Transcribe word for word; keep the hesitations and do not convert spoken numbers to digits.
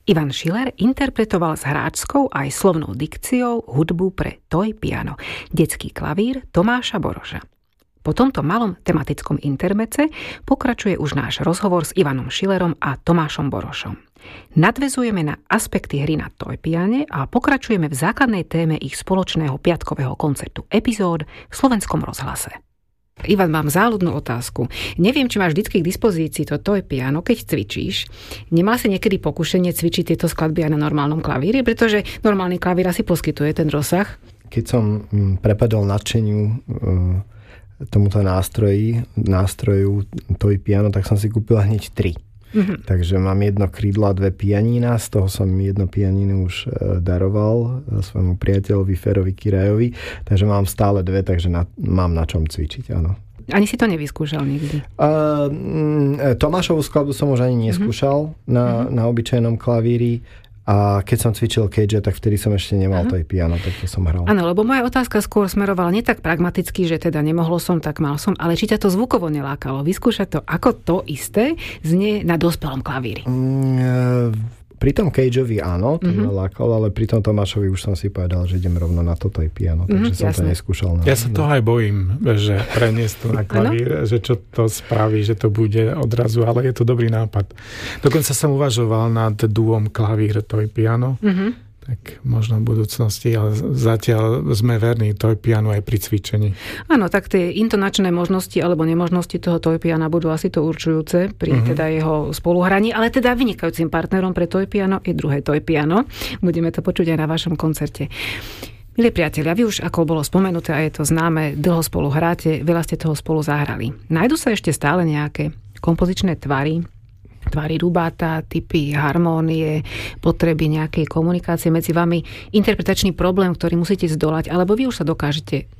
Ivan Schiller interpretoval s hráčskou aj slovnou dikciou hudbu pre Toy piano, detský klavír Tomáša Boroša. Po tomto malom tematickom intermece pokračuje už náš rozhovor s Ivanom Schillerom a Tomášom Borošom. Nadväzujeme na aspekty hry na Toy piane a pokračujeme v základnej téme ich spoločného piatkového koncertu epizód v Slovenskom rozhlase. Ivan, mám záľudnú otázku. Neviem, či máš vždy k dispozícii to Toy piano, keď cvičíš. Nemal si niekedy pokušenie cvičiť tieto skladby aj na normálnom klavíri? Pretože normálny klavír asi poskytuje ten rozsah. Keď som prepadol nadšeniu tomuto nástroji, nástroju Toy piano, tak som si kúpil hneď tri. Mm-hmm. Takže mám jedno krídlo a dve pianína, z toho som jedno pianíno už daroval svojmu priateľovi Ferovi Kirajovi, takže mám stále dve, takže na, mám na čom cvičiť, áno. Ani si to nevyskúšal nikdy? Uh, Tomášovú skladbu som už ani neskúšal mm-hmm. na, mm-hmm. na obyčajnom klavíri. A keď som cvičil Cage, tak vtedy som ešte nemal uh-huh. to piano, tak to som hral. Áno, lebo moja otázka skôr smerovala nie tak pragmaticky, že teda nemohlo som, tak mal som, ale či ťa to zvukovo nelákalo? Vyskúšať to, ako to isté znie na dospelom klavíri? Mm, pri tom Cageovi áno, to uh-huh. ma lákalo, ale pri tom Tomášovi už som si povedal, že idem rovno na toto piano, takže uh-huh, som jasné. to neskúšal. Na... Ja sa toho aj bojím, že preniesť to na klavír, že čo to spraví, že to bude odrazu, ale je to dobrý nápad. Dokonca som uvažoval nad duom klavír Toy piano, uh-huh. tak možno v budúcnosti, ale zatiaľ sme verní Toy pianu aj pri cvičení. Áno, tak tie intonačné možnosti alebo nemožnosti toho Toy piana budú asi to určujúce pri uh-huh. teda jeho spoluhraní, ale teda vynikajúcim partnerom pre Toy piano je druhé Toy piano. Budeme to počuť aj na vašom koncerte. Milí priatelia, vy už, ako bolo spomenuté a je to známe, dlho spolu hráte, veľa ste toho spolu zahrali. Nájdu sa ešte stále nejaké kompozičné tvary, tvary rubáta, typy harmónie, potreby nejakej komunikácie medzi vami, interpretačný problém, ktorý musíte zdolať, alebo vy už sa dokážete